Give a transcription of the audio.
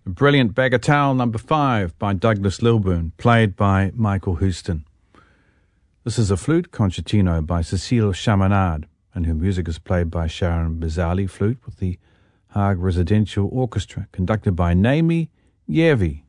Brilliant Bagatelle number 5 by Douglas Lilburn, played by Michael Houston. This is a flute concertino by Cecile Chaminade, and her music is played by Sharon Bizali flute with the Hague Residential Orchestra, conducted by Naomi Yevi.